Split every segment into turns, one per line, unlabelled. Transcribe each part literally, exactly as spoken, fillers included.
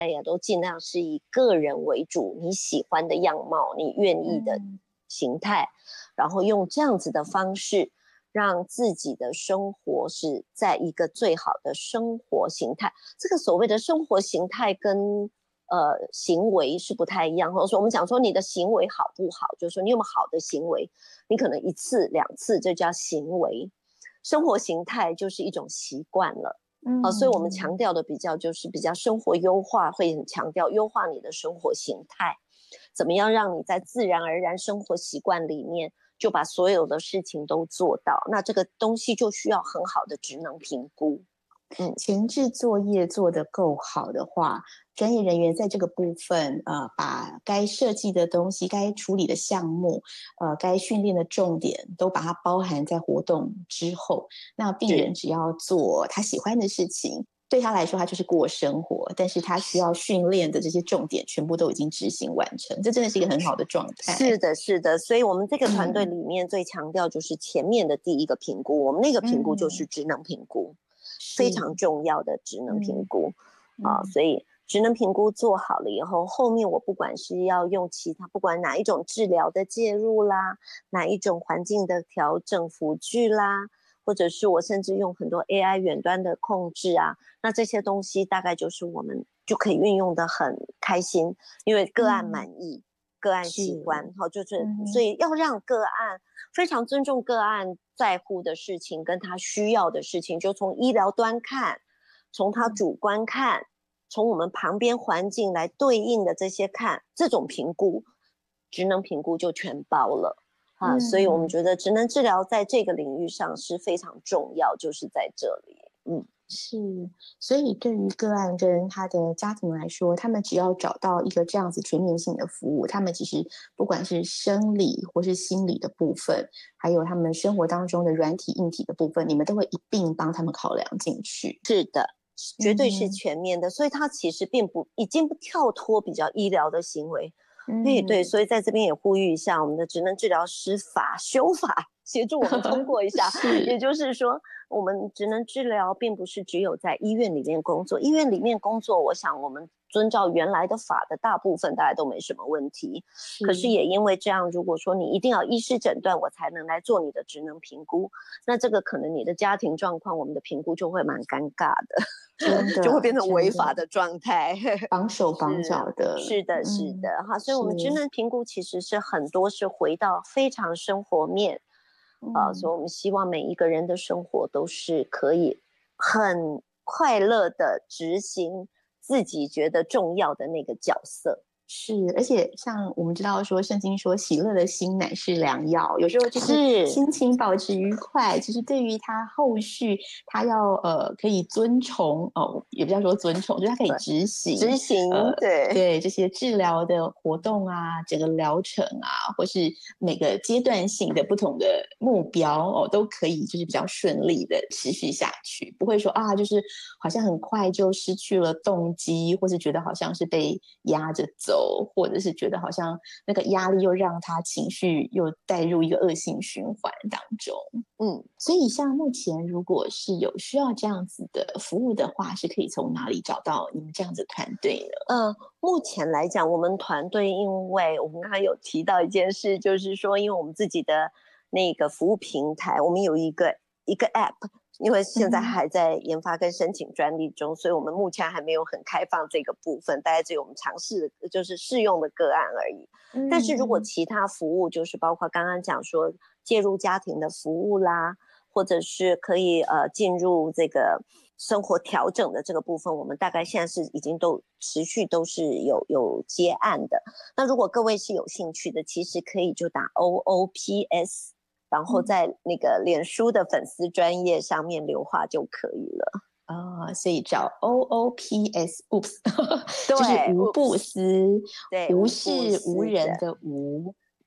也都尽量是以个人为主，你喜欢的样貌，你愿意的形态，嗯、然后用这样子的方式让自己的生活是在一个最好的生活形态。这个所谓的生活形态跟呃行为是不太一样，或者说我们讲说你的行为好不好，就是说你有没有好的行为，你可能一次两次这叫行为，生活形态就是一种习惯了。嗯、呃，所以我们强调的比较就是比较生活优化，会很强调优化你的生活形态，怎么样让你在自然而然生活习惯里面就把所有的事情都做到，那这个东西就需要很好的职能评估。
嗯，前置作业做得够好的话，专业人员在这个部分，呃，把该设计的东西、该处理的项目、呃，该训练的重点都把它包含在活动之后，那病人只要做他喜欢的事情，对他来说他就是过生活，但是他需要训练的这些重点全部都已经执行完成，这真的是一个很好的状态。
是的，是的，所以我们这个团队里面最强调就是前面的第一个评估，嗯、我们那个评估就是职能评估。嗯，非常重要的职能评估、嗯啊、所以职能评估做好了以后，后面我不管是要用其他不管哪一种治疗的介入啦，哪一种环境的调整辅具啦，或者是我甚至用很多 A I 远端的控制啊，那这些东西大概就是我们就可以运用的很开心，因为个案满意、嗯、个案喜欢，好，就是、嗯、所以要让个案非常尊重个案在乎的事情跟他需要的事情，就从医疗端看，从他主观看，从我们旁边环境来对应的这些看，这种评估职能评估就全包了啊、嗯，所以我们觉得职能治疗在这个领域上是非常重要，就是在这里。嗯，
是，所以对于个案跟他的家庭来说，他们只要找到一个这样子全面性的服务，他们其实不管是生理或是心理的部分，还有他们生活当中的软体硬体的部分，你们都会一并帮他们考量进去。
是的，绝对是全面的、嗯、所以它其实并不已经不跳脱比较医疗的行为。嗯，对，所以在这边也呼吁一下我们的职能治疗师法修法协助我们通过一下也就是说我们职能治疗并不是只有在医院里面工作，医院里面工作我想我们遵照原来的法的大部分大家都没什么问题，是可是也因为这样，如果说你一定要医师诊断我才能来做你的职能评估，那这个可能你的家庭状况我们的评估就会蛮尴尬的，真的就会变成违法的状态，
绑手绑脚的。
是的是的、嗯、所以我们职能评估其实是很多是回到非常生活面、呃、所以我们希望每一个人的生活都是可以很快乐的执行自己觉得重要的那个角色。
是，而且像我们知道说圣经说喜乐的心乃是良药，有时候就是心情保持愉快，其实对于他后续他要呃可以遵从哦，也不要说遵从，就是他可以执行
执行、呃、对
对这些治疗的活动啊，整个疗程啊，或是每个阶段性的不同的目标哦，都可以就是比较顺利的持续下去，不会说啊就是好像很快就失去了动机，或是觉得好像是被压着走，或者是觉得好像那个压力又让他情绪又带入一个恶性循环当中。嗯，所以像目前如果是有需要这样子的服务的话，是可以从哪里找到你们这样子的团队呢？
呃，目前来讲我们团队因为我们刚才有提到一件事，就是说因为我们自己的那个服务平台，我们有一个一个 app，因为现在还在研发跟申请专利中、嗯、所以我们目前还没有很开放这个部分，大概只有我们尝试就是试用的个案而已、嗯、但是如果其他服务就是包括刚刚讲说介入家庭的服务啦，或者是可以呃进入这个生活调整的这个部分，我们大概现在是已经都持续都是有有接案的。那如果各位是有兴趣的，其实可以就打 O O P S，然后在那个脸书的粉丝专页上面留话就可以了。
哦，所以找 O O P S Oops 就是无不思，
对，
无是无人的无，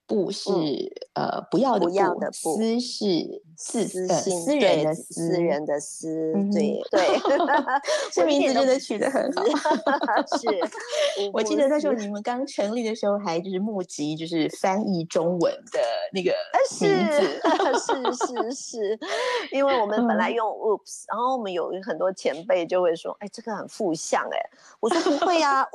不是、嗯、呃不要的 不,
不要的不
私是私
私
呃
心
私人的私，
私人的私，
嗯、
对对，
这名字真的取得很好。
是，
我记得那时候你们刚成立的时候，还就是募集就是翻译中文的那个名字，
是是是是，因为我们本来用 oops，、嗯、然后我们有很多前辈就会说，哎，这个很负向哎，我说不会啊。